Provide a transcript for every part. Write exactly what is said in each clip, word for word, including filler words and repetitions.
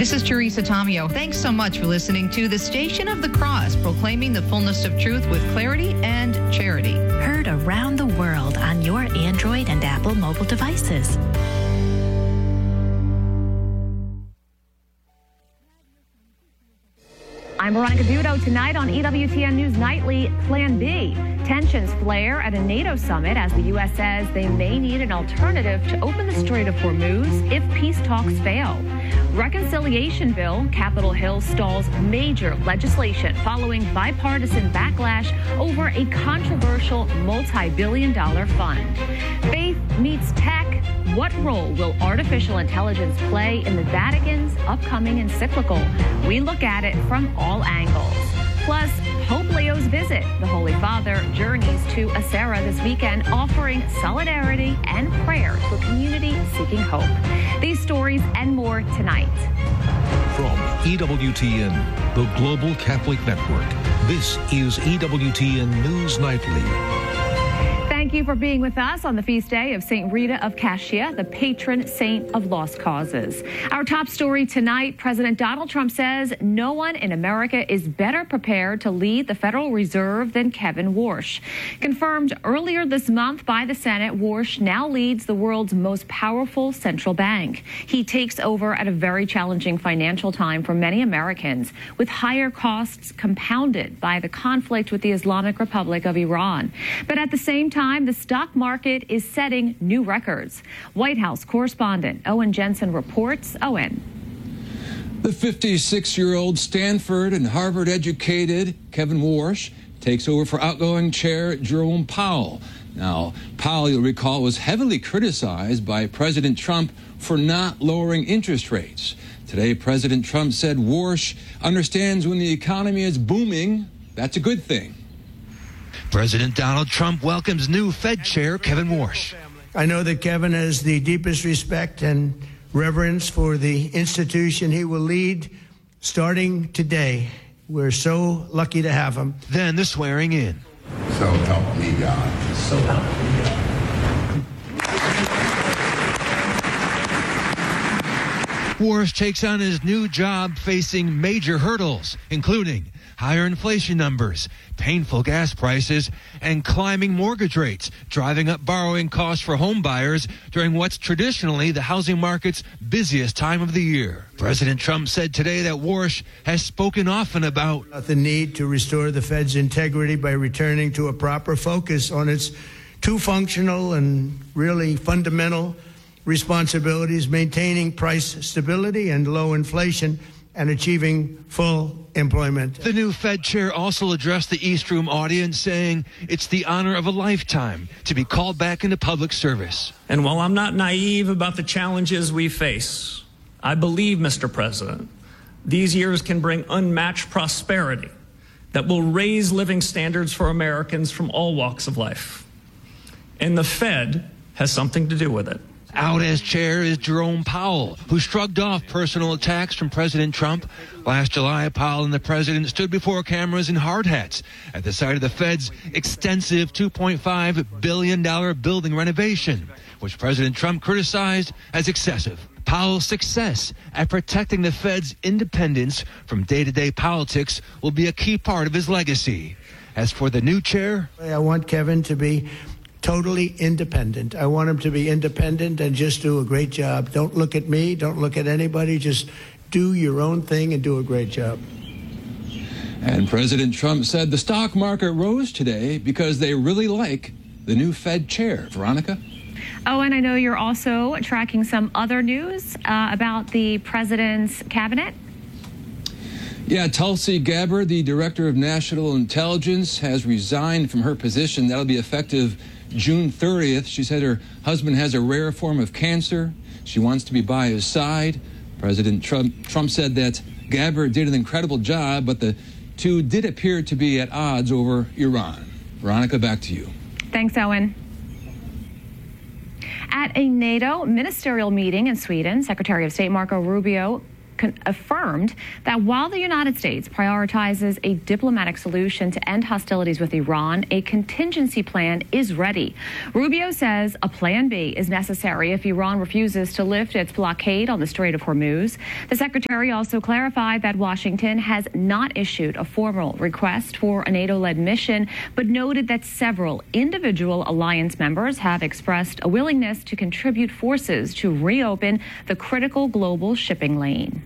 This is Teresa Tomeo. Thanks so much for listening to the Station of the Cross, proclaiming the fullness of truth with clarity and charity. Heard around the world on your Android and Apple mobile devices. I'm Veronica Budo. Tonight on E W T N News Nightly, Plan B. Tensions flare at a NATO summit as the U S says they may need an alternative to open the Strait of Hormuz if peace talks fail. Reconciliation bill, Capitol Hill stalls major legislation following bipartisan backlash over a controversial multi-billion dollar fund. Faith meets tech. What role will artificial intelligence play in the Vatican's upcoming encyclical? We look at it from all angles. Plus, Pope Leo's visit. The Holy Father journeys to Acera this weekend, offering solidarity and prayer to a community seeking hope. These stories and more tonight. From E W T N, the Global Catholic Network, this is E W T N News Nightly. Thank you for being with us on the feast day of Saint Rita of Cascia, the patron saint of lost causes. Our top story tonight, President Donald Trump says no one in America is better prepared to lead the Federal Reserve than Kevin Warsh. Confirmed earlier this month by the Senate, Warsh now leads the world's most powerful central bank. He takes over at a very challenging financial time for many Americans, with higher costs compounded by the conflict with the Islamic Republic of Iran. But at the same time, the stock market is setting new records. White House correspondent Owen Jensen reports. Owen. The fifty-six-year-old Stanford and Harvard-educated Kevin Warsh takes over for outgoing chair Jerome Powell. Now, Powell, you'll recall, was heavily criticized by President Trump for not lowering interest rates. Today, President Trump said Warsh understands when the economy is booming, that's a good thing. President Donald Trump welcomes new Fed Chair Kevin Warsh. I know that Kevin has the deepest respect and reverence for the institution he will lead starting today. We're so lucky to have him. Then the swearing in. So help me God. So help me God. Warsh takes on his new job facing major hurdles, including higher inflation numbers, painful gas prices, and climbing mortgage rates, driving up borrowing costs for home buyers during what's traditionally the housing market's busiest time of the year. President Trump said today that Warsh has spoken often about the need to restore the Fed's integrity by returning to a proper focus on its two functional and really fundamental responsibilities, maintaining price stability and low inflation, and achieving full employment. The new Fed chair also addressed the East Room audience, saying it's the honor of a lifetime to be called back into public service. And while I'm not naive about the challenges we face, I believe, Mister President, these years can bring unmatched prosperity that will raise living standards for Americans from all walks of life. And the Fed has something to do with it. Out as chair is Jerome Powell, who shrugged off personal attacks from President Trump. Last July, Powell and the president stood before cameras in hard hats at the site of the Fed's extensive two point five billion dollars building renovation, which President Trump criticized as excessive. Powell's success at protecting the Fed's independence from day-to-day politics will be a key part of his legacy. As for the new chair, I want Kevin to be totally independent. I want him to be independent and just do a great job. Don't look at me. Don't look at anybody. Just do your own thing and do a great job. And President Trump said the stock market rose today because they really like the new Fed chair. Veronica? Oh, and I know you're also tracking some other news uh, about the president's cabinet. Yeah, Tulsi Gabbard, the director of national intelligence, has resigned from her position. That'll be effective June thirtieth. She said her husband has a rare form of cancer. She wants to be by his side. President Trump, Trump said that Gabbard did an incredible job, but the two did appear to be at odds over Iran. Veronica, back to you. Thanks, Owen. At a NATO ministerial meeting in Sweden, Secretary of State Marco Rubio con- affirmed that while the United States prioritizes a diplomatic solution to end hostilities with Iran, a contingency plan is ready. Rubio says a plan B is necessary if Iran refuses to lift its blockade on the Strait of Hormuz. The secretary also clarified that Washington has not issued a formal request for a NATO-led mission, but noted that several individual alliance members have expressed a willingness to contribute forces to reopen the critical global shipping lane.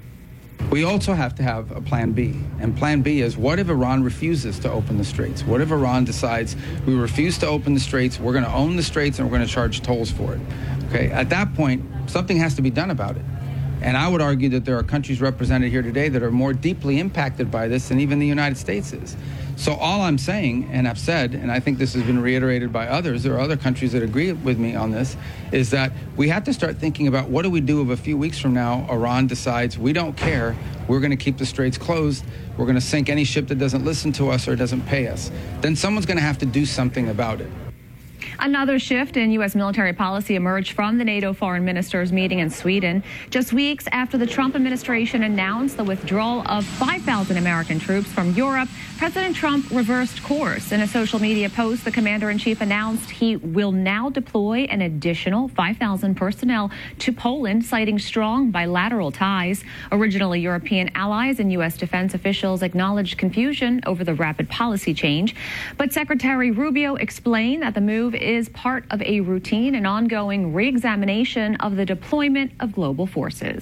We also have to have a plan B. And plan B is, what if Iran refuses to open the straits? What if Iran decides we refuse to open the straits, we're going to own the straits, and we're going to charge tolls for it? Okay, at that point, something has to be done about it. And I would argue that there are countries represented here today that are more deeply impacted by this than even the United States is. So all I'm saying, and I've said, and I think this has been reiterated by others, there are other countries that agree with me on this, is that we have to start thinking about what do we do if a few weeks from now Iran decides we don't care, we're going to keep the straits closed, we're going to sink any ship that doesn't listen to us or doesn't pay us. Then someone's going to have to do something about it. Another shift in U S military policy emerged from the NATO foreign ministers meeting in Sweden just weeks after the Trump administration announced the withdrawal of five thousand American troops from Europe. President Trump reversed course. In a social media post, the commander-in-chief announced he will now deploy an additional five thousand personnel to Poland, citing strong bilateral ties. Originally European allies and U S defense officials acknowledged confusion over the rapid policy change. But Secretary Rubio explained that the move is part of a routine and ongoing re-examination of the deployment of global forces.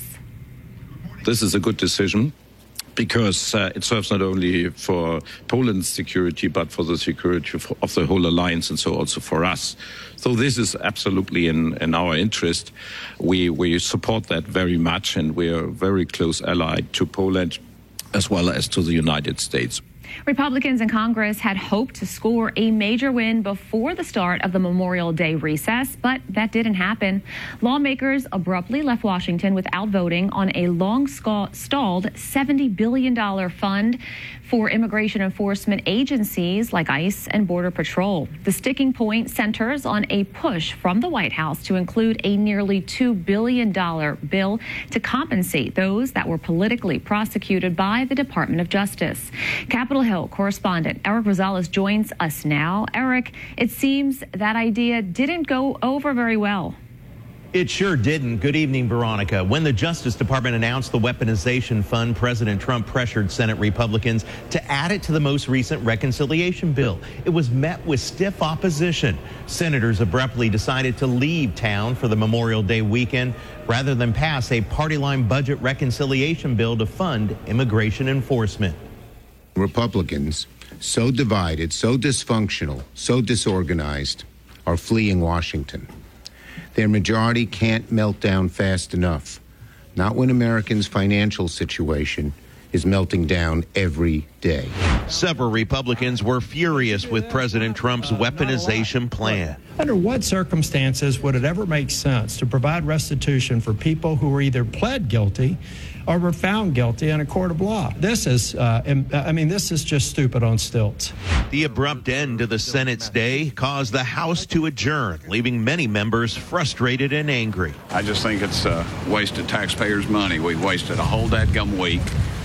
This is a good decision because uh, it serves not only for Poland's security, but for the security of the whole alliance and so also for us. So this is absolutely in, in our interest. We, we support that very much, and we are a very close ally to Poland as well as to the United States. Republicans in Congress had hoped to score a major win before the start of the Memorial Day recess, but that didn't happen. Lawmakers abruptly left Washington without voting on a long-stalled seventy billion dollars fund for immigration enforcement agencies like ICE and Border Patrol. The sticking point centers on a push from the White House to include a nearly two billion dollars bill to compensate those that were politically prosecuted by the Department of Justice. Capitol Hill correspondent Eric Rosales joins us now. Eric, it seems that idea didn't go over very well. It sure didn't. Good evening, Veronica. When the Justice Department announced the weaponization fund, President Trump pressured Senate Republicans to add it to the most recent reconciliation bill. It was met with stiff opposition. Senators abruptly decided to leave town for the Memorial Day weekend rather than pass a party-line budget reconciliation bill to fund immigration enforcement. Republicans, so divided, so dysfunctional, so disorganized, are fleeing Washington. Their majority can't melt down fast enough, not when Americans' financial situation is melting down every day. Several Republicans were furious with President Trump's weaponization plan. Under what circumstances would it ever make sense to provide restitution for people who were either pled guilty or were found guilty in a court of law? This is, uh, I mean, this is just stupid on stilts. The abrupt end to the Senate's day caused the House to adjourn, leaving many members frustrated and angry. I just think it's a waste of taxpayers' money. We've wasted a whole dadgum week,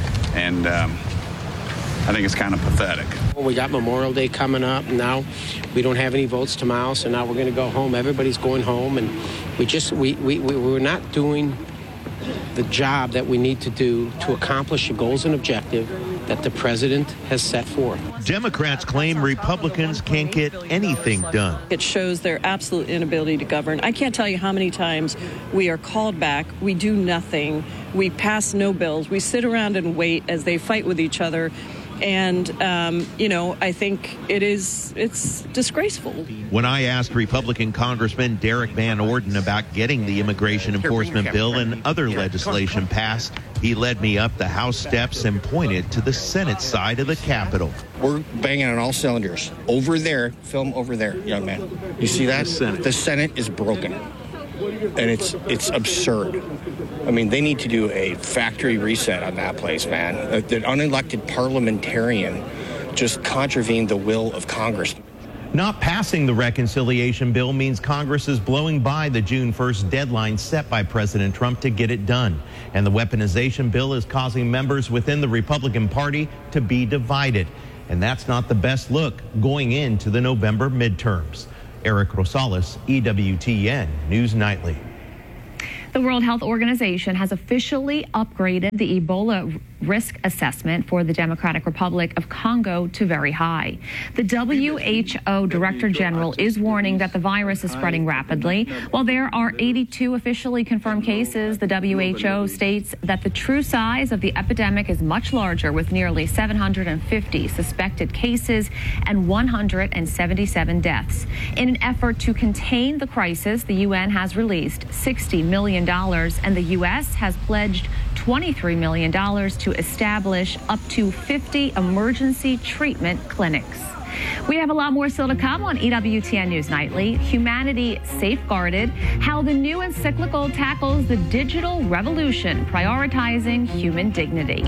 and um, I think it's kind of pathetic. We got Memorial Day coming up, and now we don't have any votes tomorrow, so now we're going to go home. Everybody's going home, and we just, we, we, we we're not doing the job that we need to do to accomplish the goals and objective that the president has set forth. Democrats claim Republicans can't get anything done. It shows their absolute inability to govern. I can't tell you how many times we are called back, we do nothing, we pass no bills, we sit around and wait as they fight with each other. And, um, you know, I think it is, it's disgraceful. When I asked Republican Congressman Derek Van Orden about getting the immigration enforcement bill and other legislation passed, he led me up the House steps and pointed to the Senate side of the Capitol. We're banging on all cylinders. Over there, film over there, young man. You see that? The Senate, the Senate is broken. And it's it's absurd. I mean, they need to do a factory reset on that place, man. An unelected parliamentarian just contravened the will of Congress. Not passing the reconciliation bill means Congress is blowing by the June first deadline set by President Trump to get it done. And the weaponization bill is causing members within the Republican Party to be divided. And that's not the best look going into the November midterms. Eric Rosales, E W T N News Nightly. The World Health Organization has officially upgraded the Ebola risk assessment for the Democratic Republic of Congo to very high. The W H O Director General is warning that the virus is spreading rapidly. While there are eighty-two officially confirmed cases, the W H O states that the true size of the epidemic is much larger, with nearly seven hundred fifty suspected cases and one hundred seventy-seven deaths. In an effort to contain the crisis, the U N has released sixty million dollars, and the U S has pledged twenty-three million dollars to establish up to fifty emergency treatment clinics. We have a lot more still to come on E W T N News Nightly. Humanity Safeguarded, how the new encyclical tackles the digital revolution, prioritizing human dignity.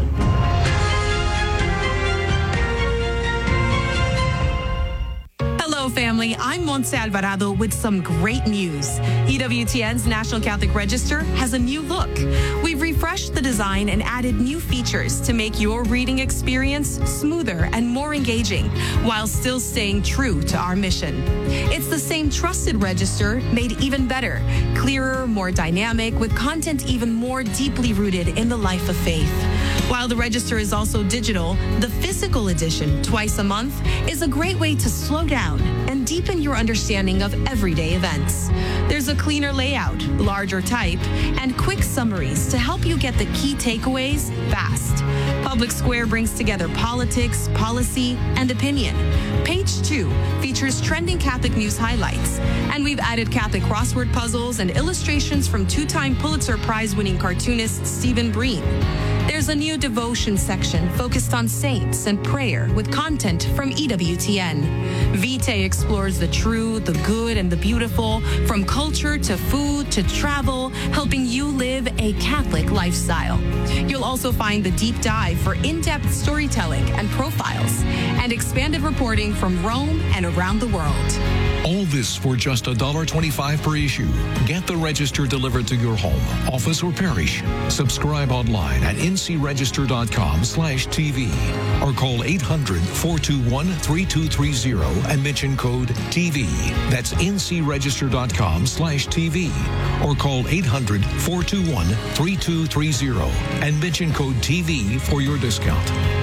Hello, family. I'm Montse Alvarado with some great news. E W T N's National Catholic Register has a new look. We've refreshed the design and added new features to make your reading experience smoother and more engaging, while still staying true to our mission. It's the same trusted register, made even better, clearer, more dynamic, with content even more deeply rooted in the life of faith. While the register is also digital, the physical edition, twice a month, is a great way to slow down and deepen your understanding of everyday events. There's a cleaner layout, larger type, and quick summaries to help you get the key takeaways fast. Public Square brings together politics, policy, and opinion. Page two features trending Catholic news highlights, and we've added Catholic crossword puzzles and illustrations from two-time Pulitzer Prize-winning cartoonist Stephen Breen. There's a new devotion section focused on saints and prayer with content from E W T N. Vitae explores the true, the good, and the beautiful, from culture to food to travel, helping you live a Catholic lifestyle. You'll also find the deep dive for in-depth storytelling and profiles, and expanded reporting from Rome and around the world. All this for just one dollar twenty-five per issue. Get the register delivered to your home, office, or parish. Subscribe online at n c register dot com slash t v or call eight hundred, four two one, three two three zero and mention code T V. That's n c register dot com slash T V or call eight hundred, four two one, three two three zero and mention code T V for your discount.